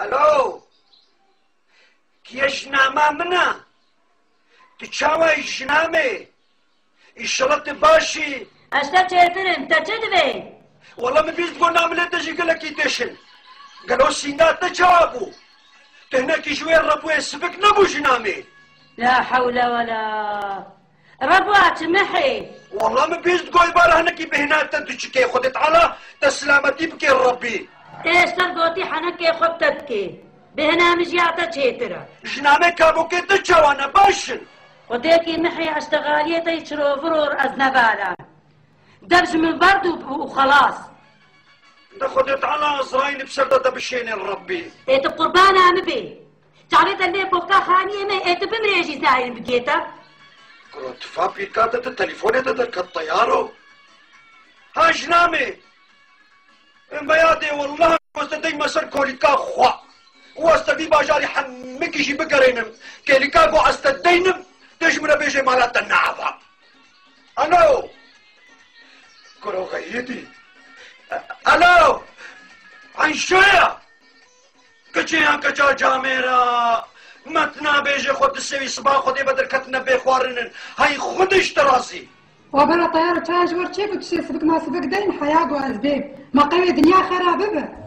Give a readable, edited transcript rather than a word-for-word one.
الو كيش ناما منا تشاوي جنامي الشلط باشي اشتا چهترن تا چه دوی؟ والله ما بيز تقول نعمل تجي قال لك يتشن قالوا سينات تجابو تهناك شويه ربو يسبك نبو جنامي لا حول ولا ربوات محي والله ما بيز تقول بارا هناك بهنات تجي خدت على تسلامتي بك ربي ايش ترقوتي حنك خبتتك بهنا مجياتا چهترا جنامي كابو كي تجاوانا باشن وديكي محي اشتغالية يشرو فرور ازنبالا دبج من برد وخلاص ده خدت على ازراين بسردة بشين ربي ايت قربان عمبي تعريت اللي بوكا خانية ما ايت بمريجي زاين بقيتا قلت فابي كاتت التليفون ده الطيارو ها جنامي بيادي والله واستدي مسر كوليكا خوا واستدي باجاري حمكي شي بقرينم كوليكا قو استدينم تجمنا بيجي مالات النعفة الو كرو غيدي الو عن شوية كجيان كجا جاميرا متنا بيجي خود السوي صباح خودي بدر كتنا بيخوارنن هاي خودش تراسي وبلا طيارة تاج ورشيك وتشي سبك ما سبك دين حياة وأزبيب ما قوي دنيا خرابة